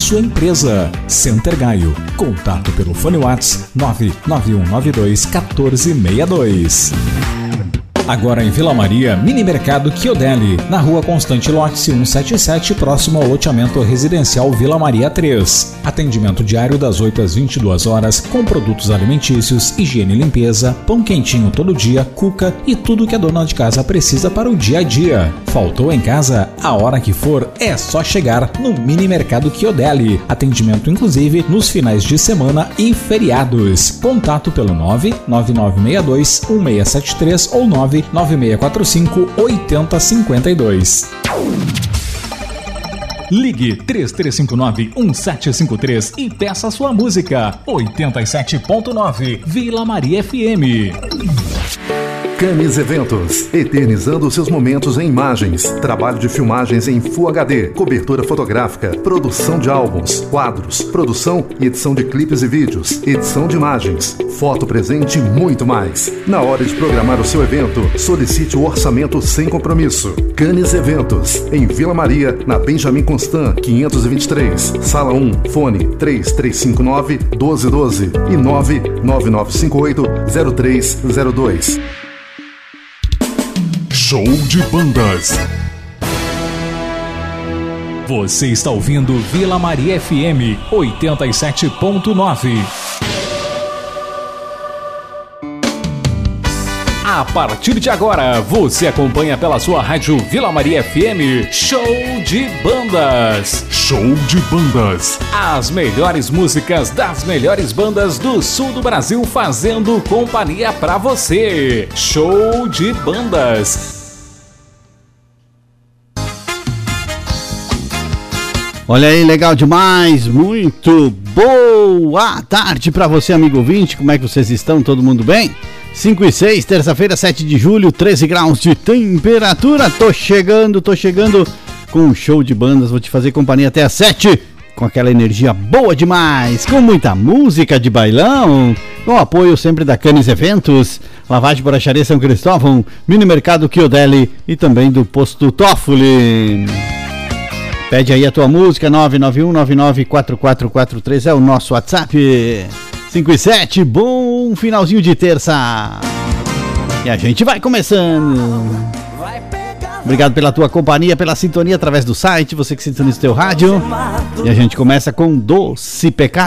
sua empresa. Center Gaio. Contato pelo fone WhatsApp 99192-1462. Agora em Vila Maria, Mini Mercado Chiodelli, na Rua Constante Lotz 177, próximo ao loteamento residencial Vila Maria 3. Atendimento diário das 8 às 22 horas, com produtos alimentícios, higiene e limpeza, pão quentinho todo dia, cuca e tudo que a dona de casa precisa para o dia a dia. Faltou em casa? A hora que for, é só chegar no Mini Mercado Chiodelli. Atendimento inclusive nos finais de semana e feriados. Contato pelo 99962-1673 ou 99645-8052. Ligue 3359-1753 e peça sua música. 87.9 Vila Maria FM. Camis Eventos, eternizando seus momentos em imagens, trabalho de filmagens em Full HD, cobertura fotográfica, produção de álbuns, quadros, produção e edição de clipes e vídeos, edição de imagens, foto presente e muito mais. Na hora de programar o seu evento, solicite o orçamento sem compromisso. Camis Eventos, em Vila Maria, na Benjamin Constant, 523, Sala 1, fone 3359-1212 e 99958-0302. Show de bandas. Você está ouvindo Vila Maria FM 87.9. A partir de agora, você acompanha pela sua rádio Vila Maria FM Show de Bandas. Show de Bandas. As melhores músicas das melhores bandas do sul do Brasil fazendo companhia pra você. Show de Bandas. Olha aí, legal demais, muito boa tarde para você, amigo ouvinte, como é que vocês estão? Todo mundo bem? 5 e 6, terça-feira, 7 de julho, 13 graus de temperatura, tô chegando com um show de bandas, vou te fazer companhia até às 7, com aquela energia boa demais, com muita música de bailão, com apoio sempre da Canis Eventos, Lavagem Borracharia São Cristóvão, Mini Mercado Chiodelli e também do Posto Toffoli. Pede aí a tua música, 991994443 é o nosso WhatsApp. 5 e 7, bom finalzinho de terça. E a gente vai começando. Obrigado pela tua companhia, pela sintonia através do site, você que sintoniza o teu rádio. E a gente começa com Doce Pecado.